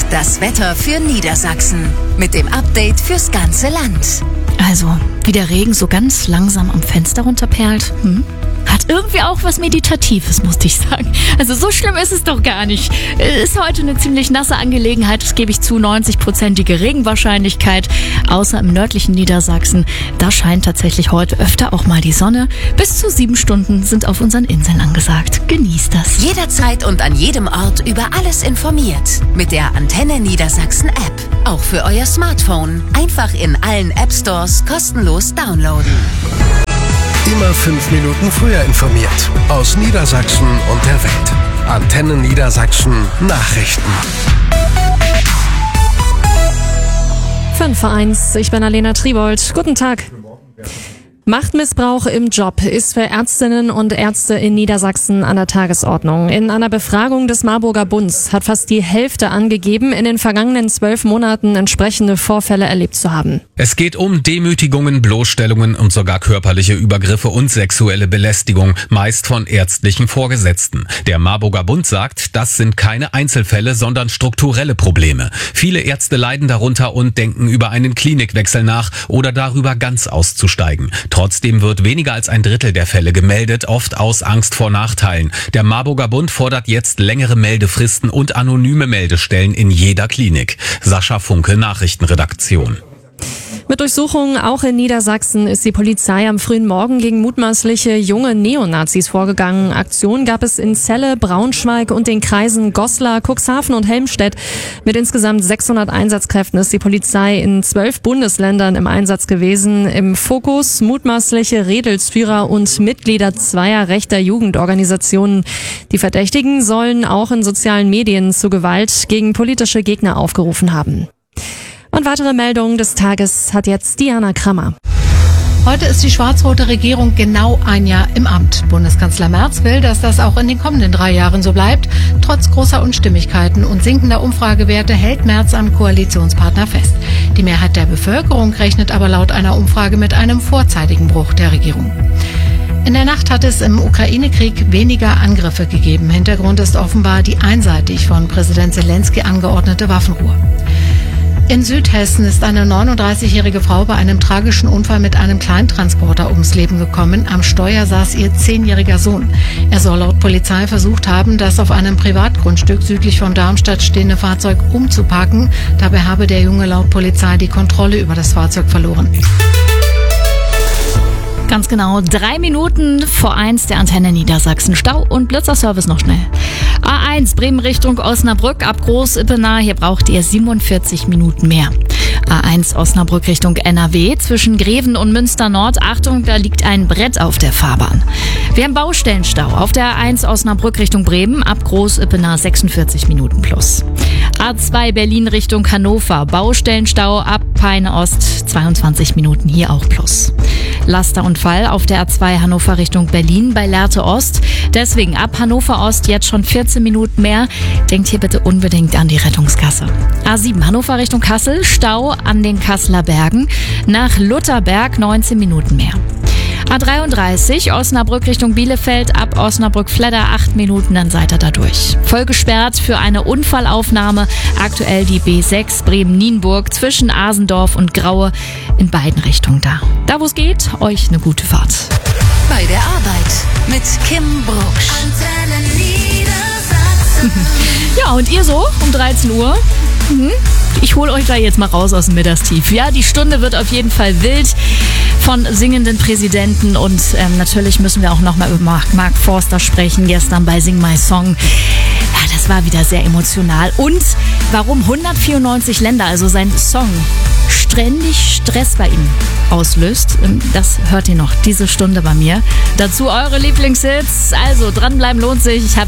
Das Wetter für Niedersachsen mit dem Update fürs ganze Land. Also, wie der Regen so ganz langsam am Fenster runterperlt, hat irgendwie auch was Meditatives, musste ich sagen. Also so schlimm ist es doch gar nicht. Ist heute eine ziemlich nasse Angelegenheit, das gebe ich zu, 90%ige Regenwahrscheinlichkeit, außer im nördlichen Niedersachsen. Da scheint tatsächlich heute öfter auch mal die Sonne. Bis zu 7 Stunden sind auf unseren Inseln angesagt. Genießt das. Jederzeit und an jedem Ort über alles informiert. Mit der Antenne Niedersachsen App. Auch für euer Smartphone. Einfach in allen App Stores kostenlos downloaden. Immer 5 Minuten früher informiert. Aus Niedersachsen und der Welt. Antenne Niedersachsen Nachrichten. 5:1, ich bin Alena Tribold. Guten Tag. Machtmissbrauch im Job ist für Ärztinnen und Ärzte in Niedersachsen an der Tagesordnung. In einer Befragung des Marburger Bunds hat fast die Hälfte angegeben, in den vergangenen 12 Monaten entsprechende Vorfälle erlebt zu haben. Es geht um Demütigungen, Bloßstellungen und sogar körperliche Übergriffe und sexuelle Belästigung, meist von ärztlichen Vorgesetzten. Der Marburger Bund sagt, das sind keine Einzelfälle, sondern strukturelle Probleme. Viele Ärzte leiden darunter und denken über einen Klinikwechsel nach oder darüber, ganz auszusteigen. Trotzdem wird weniger als ein Drittel der Fälle gemeldet, oft aus Angst vor Nachteilen. Der Marburger Bund fordert jetzt längere Meldefristen und anonyme Meldestellen in jeder Klinik. Sascha Funke, Nachrichtenredaktion. Mit Durchsuchungen auch in Niedersachsen ist die Polizei am frühen Morgen gegen mutmaßliche junge Neonazis vorgegangen. Aktionen gab es in Celle, Braunschweig und den Kreisen Goslar, Cuxhaven und Helmstedt. Mit insgesamt 600 Einsatzkräften ist die Polizei in 12 Bundesländern im Einsatz gewesen. Im Fokus mutmaßliche Redelsführer und Mitglieder zweier rechter Jugendorganisationen. Die Verdächtigen sollen auch in sozialen Medien zu Gewalt gegen politische Gegner aufgerufen haben. Und weitere Meldungen des Tages hat jetzt Diana Krammer. Heute ist die schwarz-rote Regierung genau ein Jahr im Amt. Bundeskanzler Merz will, dass das auch in den kommenden 3 Jahren so bleibt. Trotz großer Unstimmigkeiten und sinkender Umfragewerte hält Merz am Koalitionspartner fest. Die Mehrheit der Bevölkerung rechnet aber laut einer Umfrage mit einem vorzeitigen Bruch der Regierung. In der Nacht hat es im Ukraine-Krieg weniger Angriffe gegeben. Hintergrund ist offenbar die einseitig von Präsident Zelensky angeordnete Waffenruhe. In Südhessen ist eine 39-jährige Frau bei einem tragischen Unfall mit einem Kleintransporter ums Leben gekommen. Am Steuer saß ihr 10-jähriger Sohn. Er soll laut Polizei versucht haben, das auf einem Privatgrundstück südlich von Darmstadt stehende Fahrzeug umzuparken. Dabei habe der Junge laut Polizei die Kontrolle über das Fahrzeug verloren. Ganz genau, 3 Minuten vor 1 der Antenne Niedersachsen. Stau und Blitzerservice noch schnell. A1 Bremen Richtung Osnabrück ab Groß-Ippenaar. Hier braucht ihr 47 Minuten mehr. A1 Osnabrück Richtung NRW zwischen Greven und Münster Nord. Achtung, da liegt ein Brett auf der Fahrbahn. Wir haben Baustellenstau auf der A1 Osnabrück Richtung Bremen ab Groß-Ippenaar 46 Minuten plus. A2 Berlin Richtung Hannover. Baustellenstau ab Peine Ost 22 Minuten, hier auch plus. Lasterunfall auf der A2 Hannover Richtung Berlin bei Lehrte Ost. Deswegen ab Hannover Ost jetzt schon 14 Minuten mehr. Denkt hier bitte unbedingt an die Rettungskasse. A7 Hannover Richtung Kassel. Stau an den Kasseler Bergen. Nach Lutherberg 19 Minuten mehr. A33 Osnabrück Richtung Bielefeld ab Osnabrück-Fledder 8 Minuten, dann seid ihr da durch. Voll gesperrt für eine Unfallaufnahme. Aktuell die B6 Bremen-Nienburg zwischen Asendorf und Graue, in beiden Richtungen da. Da wo es geht, euch eine gute Fahrt. Bei der Arbeit mit Kim Brucksch. Antenne Niedersachsen. Ja, und ihr so um 13 Uhr? Ich hole euch da jetzt mal raus aus dem Mittagstief. Ja, die Stunde wird auf jeden Fall wild von singenden Präsidenten und natürlich müssen wir auch nochmal über Mark Forster sprechen, gestern bei Sing My Song. Ja, das war wieder sehr emotional. Und warum 194 Länder, also sein Song, ständig Stress bei ihm auslöst, das hört ihr noch diese Stunde bei mir. Dazu eure Lieblingshits, also dranbleiben lohnt sich. Ich habe